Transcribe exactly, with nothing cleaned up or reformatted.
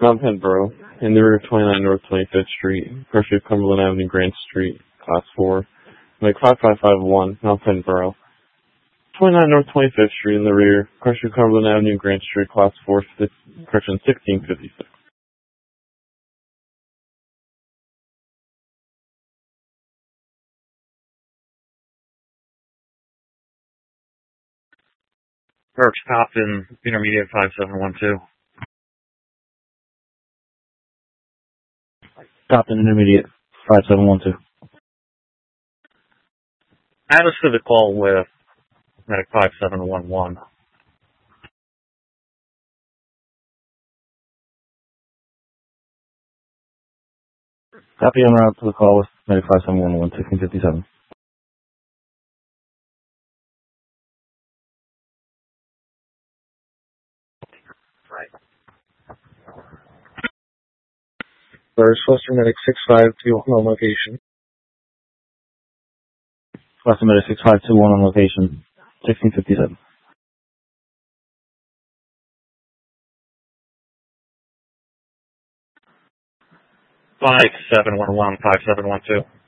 Mount Penboro, in the rear of twenty-nine North twenty-fifth Street, Pressure of Cumberland Avenue, Grant Street, Class four. Make five five five one, Mount Penboro. twenty-nine North twenty-fifth Street, in the rear, Pressure of Cumberland Avenue, Grant Street, Class four, six, correction, sixteen fifty-six. Burke Stockton, Intermediate five seven one two. Stockton Intermediate five seven one two. Add us to the call with Medic five seven one one. Copy en route to the call with Medic five seven one one, sixteen fifty-seven. First, Foster Medic six five two one on location. Foster Medic six five two one on location, sixteen fifty-seven. five seven one one, five seven one two.